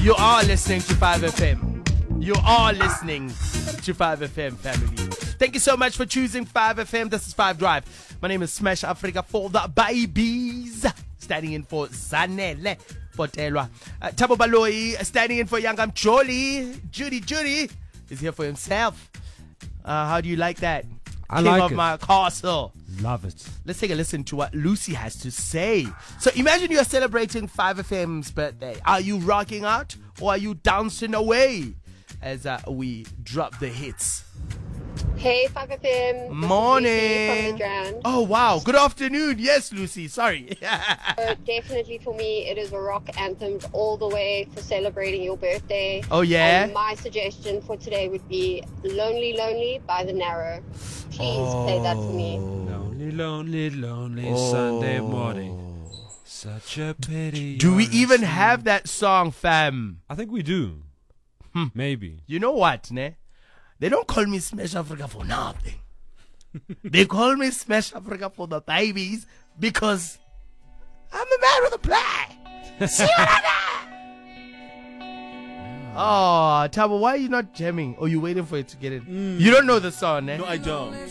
You are listening to 5FM. You are listening to 5FM, family. Thank you so much for choosing 5FM. This is 5 Drive. My name is Smash Africa for the babies. Standing in for Zanele Fotelwa. Tabo Baloi standing in for Yangam Choli. Judy is here for himself. How do you like that? I King like of it. my castle. Love it. Let's take a listen to what Lucy has to say. So imagine you're celebrating 5FM's birthday. Are you rocking out or are you dancing away as we drop the hits? Hey, 5FM. This is Morning. Lucy from the Strand. Oh, wow. Good afternoon. Yes, Lucy. Sorry. So definitely for me, it is a rock anthem all the way for celebrating your birthday. Oh, yeah? And my suggestion for today would be Lonely Lonely by The Narrow. Please play that for me. Lonely, lonely, lonely Sunday morning. Such a pity. Do we you're even asleep. have that song, fam? I think we do. Maybe. You know what, ne? They don't call me Smash Africa for nothing. They call me Smash Africa for the babies because I'm a man with a plan. See what I done? Oh, Tabo, why are you not jamming? Or you waiting for it to get in? You don't know the song, eh? No, I don't.